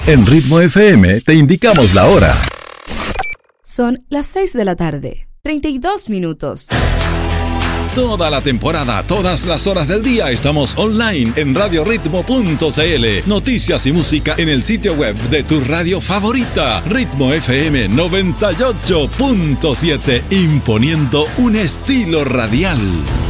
En Ritmo FM te indicamos la hora. Son las 6 de la tarde, 32 minutos. Toda la temporada, todas las horas del día estamos online en radioritmo.cl. Noticias y música en el sitio web de tu radio favorita. Ritmo FM 98.7, imponiendo un estilo radial.